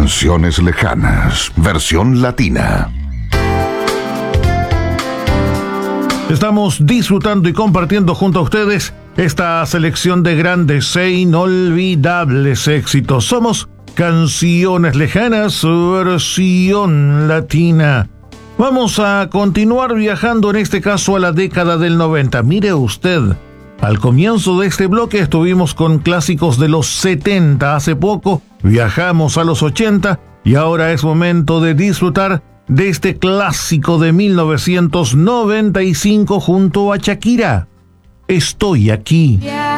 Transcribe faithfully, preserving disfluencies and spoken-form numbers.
Canciones lejanas, versión latina. Estamos disfrutando y compartiendo junto a ustedes esta selección de grandes e inolvidables éxitos. Somos Canciones Lejanas, versión latina. Vamos a continuar viajando, en este caso a la década del noventa. Mire usted, al comienzo de este bloque estuvimos con clásicos de los setenta. Hace poco viajamos a los ochenta y ahora es momento de disfrutar de este clásico de mil novecientos noventa y cinco junto a Shakira. Estoy aquí.